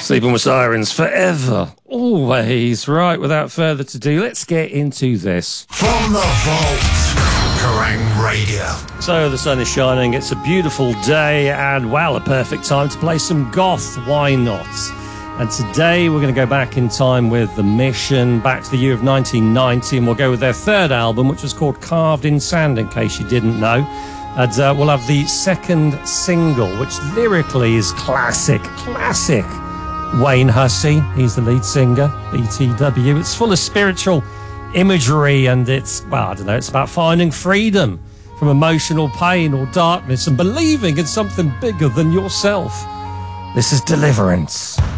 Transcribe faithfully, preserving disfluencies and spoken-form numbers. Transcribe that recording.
Sleeping with Sirens forever, always. Right, without further ado, let's get into this. From the vault, Kerrang Radio. So the sun is shining, it's a beautiful day, and wow, a perfect time to play some goth, why not? And today we're going to go back in time with The Mission, back to the year of nineteen ninety, and we'll go with their third album, which was called Carved in Sand, in case you didn't know. And uh, we'll have the second single, which lyrically is classic, classic. Wayne Hussey, he's the lead singer, B T W. It's full of spiritual imagery, and it's, well, I don't know, it's about finding freedom from emotional pain or darkness and believing in something bigger than yourself. This is Deliverance.